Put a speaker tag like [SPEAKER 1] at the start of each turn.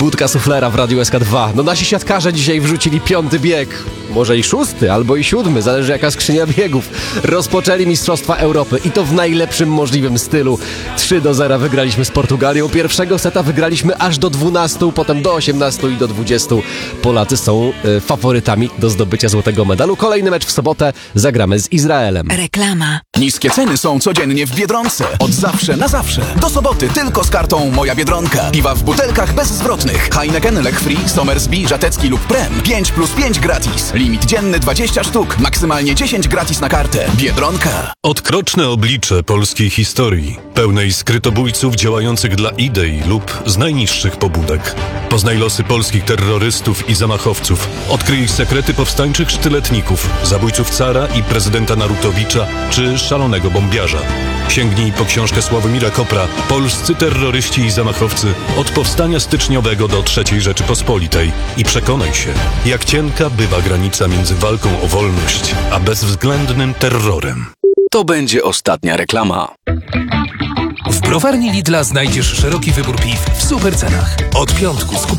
[SPEAKER 1] Budka suflera w Radiu SK2. No nasi siatkarze dzisiaj wrzucili 5. bieg. Może i 6, albo i 7, zależy jaka skrzynia biegów. Rozpoczęli Mistrzostwa Europy i to w najlepszym możliwym stylu. 3-0 wygraliśmy z Portugalią. Pierwszego seta wygraliśmy aż do 12, potem do 18 i do 20. Polacy są faworytami do zdobycia złotego medalu. Kolejny mecz w sobotę zagramy z Izraelem.
[SPEAKER 2] Reklama.
[SPEAKER 3] Niskie ceny są codziennie w Biedronce. Od zawsze na zawsze. Do soboty tylko z kartą Moja Biedronka. Piwa w butelkach bezzwrotnych. Heineken, Lech Free, Somersby, Żatecki lub Prem. 5+5 gratis. Limit dzienny 20 sztuk. Maksymalnie 10 gratis na kartę. Biedronka.
[SPEAKER 4] Odkroczne oblicze polskiej historii, pełnej skrytobójców działających dla idei lub z najniższych pobudek. Poznaj losy polskich terrorystów i zamachowców. Odkryj ich sekrety powstańczych sztyletników, zabójców cara i prezydenta Narutowicza czy szalonego bombiarza. Sięgnij po książkę Sławomira Kopra Polscy terroryści i zamachowcy od powstania styczniowego do III Rzeczypospolitej i przekonaj się, jak cienka bywa granica między walką o wolność a bezwzględnym terrorem.
[SPEAKER 3] To będzie ostatnia reklama.
[SPEAKER 5] W browarni Lidla znajdziesz szeroki wybór piw w super cenach. Od piątku skup